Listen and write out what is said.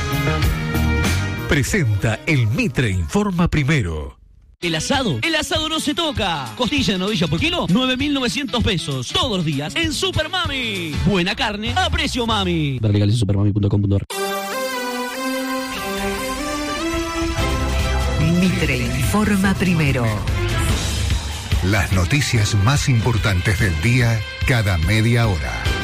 Presenta el Mitre Informa Primero. El asado no se toca. Costilla de novilla por kilo, 9.900 pesos. Todos los días en Super Mami. Buena carne a precio mami. Ver legales en supermami.com.ar. Mitre Informa Primero. Las noticias más importantes del día cada media hora.